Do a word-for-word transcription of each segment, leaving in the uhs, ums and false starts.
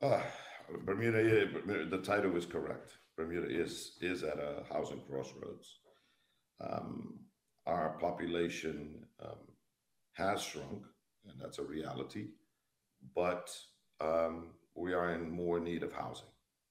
Uh, Bermuda, yeah, Bermuda, the title is correct. Bermuda is is at a housing crossroads. Um, our population um, has shrunk, and that's a reality. But um, we are in more need of housing.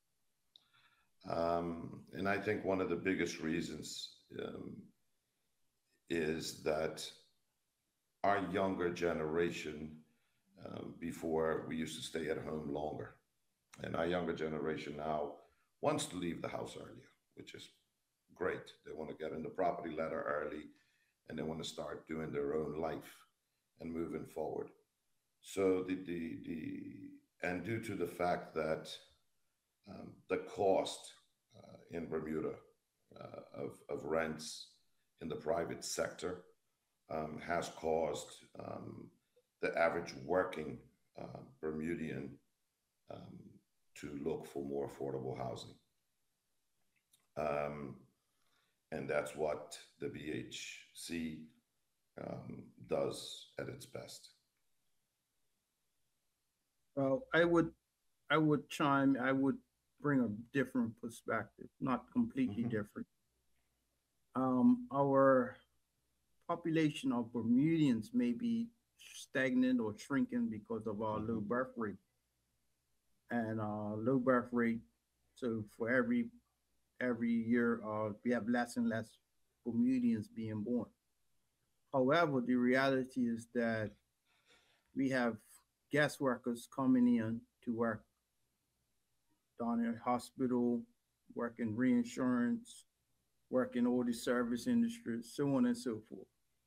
Um, and I think one of the biggest reasons um, is that our younger generation, um, before we used to stay at home longer, and our younger generation now wants to leave the house earlier, which is great. They want to get in the property ladder early and they want to start doing their own life and moving forward. So the the the and due to the fact that um, the cost uh, in Bermuda uh, of of rents in the private sector um, has caused um, the average working uh, Bermudian um, to look for more affordable housing. Um, and that's what the B H C um, does at its best. Well, I would I would chime, I would bring a different perspective, not completely Mm-hmm. different. Um, our population of Bermudians may be stagnant or shrinking because of our low Mm-hmm. birth rate and uh, low birth rate. So for every every year, uh, we have less and less Bermudians being born. However, the reality is that we have guest workers coming in to work down in hospital, work in reinsurance, work in all the service industries, so on and so forth.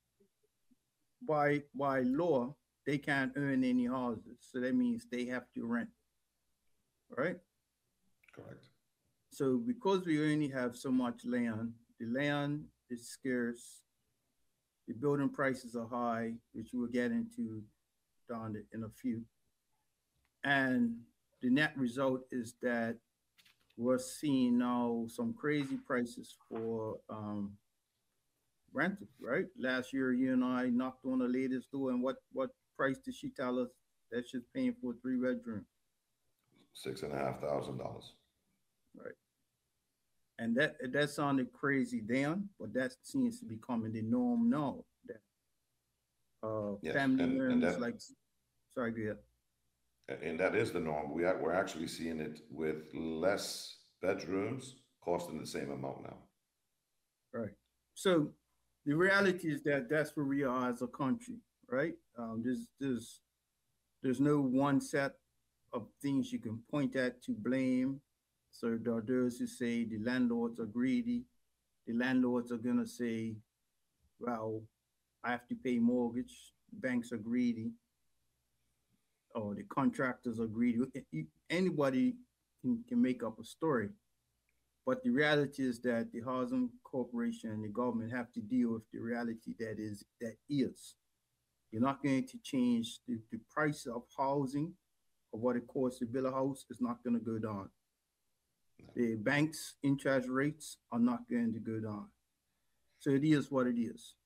By by law, they can't earn any houses, so that means they have to rent, right? Correct. So because we only have so much land, the land is scarce, the building prices are high, which we'll get into down in a few, and the net result is that we're seeing now some crazy prices for um, rented, right? Last year, you and I knocked on the latest door, and what what price did she tell us that she's paying for a three bedroom, Six and a half thousand dollars. right? And that that sounded crazy then, but that seems to be becoming the norm now. That uh, Yes, family and and earns that like, sorry, go ahead. and that is the norm. We are, we're actually seeing it with less bedrooms costing the same amount now. Right. So the reality is that that's where we are as a country, right? Um, there's there's there's no one set of things you can point at to blame. So there are those who say the landlords are greedy. The landlords are gonna say, "Well, I have to pay mortgage. Banks are greedy, or the contractors are greedy." Anybody can, can make up a story, but the reality is that the housing corporation and the government have to deal with the reality that is that is. You're not going to change the, the price of housing or what it costs to build a house is not going to go down. No. The bank's interest rates are not going to go down. So it is what it is.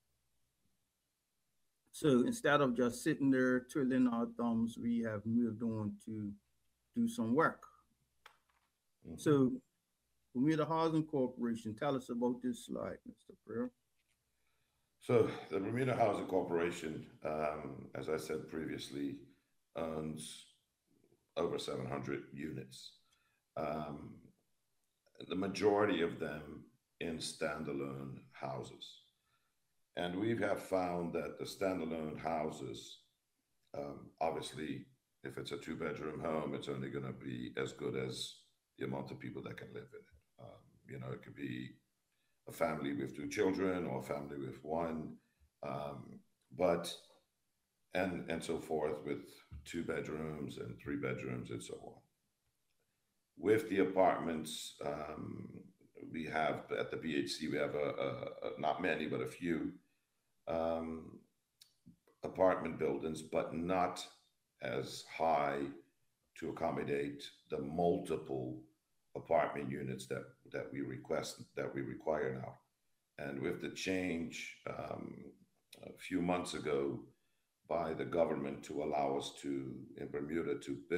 So instead of just sitting there twiddling our thumbs, we have moved on to do some work. Mm-hmm. So Bermuda Housing Corporation, tell us about this slide, mister Pearl. So the Bermuda Housing Corporation, um, as I said previously, owns over seven hundred units. Um, the majority of them in standalone houses. And we have found that the standalone houses, um, obviously, if it's a two bedroom home, it's only going to be as good as the amount of people that can live in it. Um, you know, it could be a family with two children or a family with one, um, but and and so forth with two bedrooms and three bedrooms and so on. With the apartments, um, we have at the B H C we have a, a, a not many but a few um, apartment buildings, but not as high to accommodate the multiple apartment units that that we request that we require now. And with the change um, a few months ago by the government to allow us to in Bermuda to build